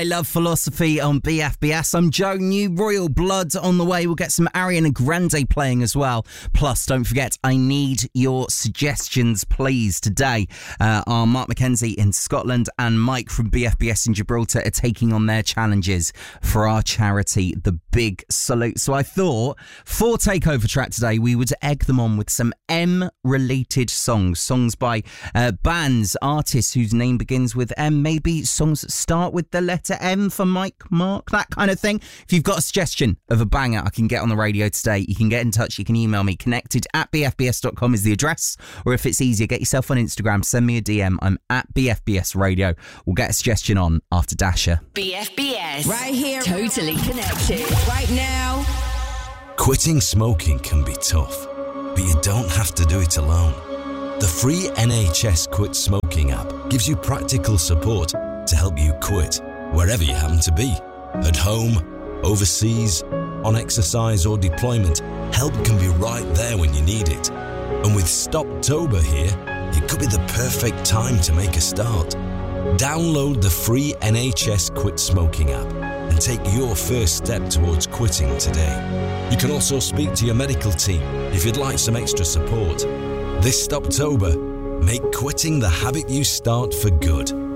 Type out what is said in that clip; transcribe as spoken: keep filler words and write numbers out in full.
I love philosophy on B F B S. I'm Joe, new Royal Blood on the way. We'll get some Ariana Grande playing as well. Plus, don't forget, I need your suggestions, please. Today, uh, our Mark McKenzie in Scotland and Mike from B F B S in Gibraltar are taking on their challenges for our charity, The Big Salute. So I thought, for Takeover Track today, we would egg them on with some M-related songs. Songs by uh, bands, artists whose name begins with M. Maybe songs that start with the letter M for Mike, Mark, that kind of thing. If you've got a suggestion of a banger I can get on the radio today, you can get in touch. You can email me. Connected at b f b s dot com is the address. Or if it's easier, get yourself on Instagram. Send me a D M. I'm at B F B S Radio. We'll get a suggestion on after Dasher. B F B S. Right here. Totally connected. Right now. Quitting smoking can be tough, but you don't have to do it alone. The free N H S Quit Smoking app gives you practical support to help you quit wherever you happen to be. At home, overseas, on exercise or deployment, help can be right there when you need it. And with Stoptober here, it could be the perfect time to make a start. Download the free N H S Quit Smoking app and take your first step towards quitting today. You can also speak to your medical team if you'd like some extra support. This Stoptober, make quitting the habit you start for good.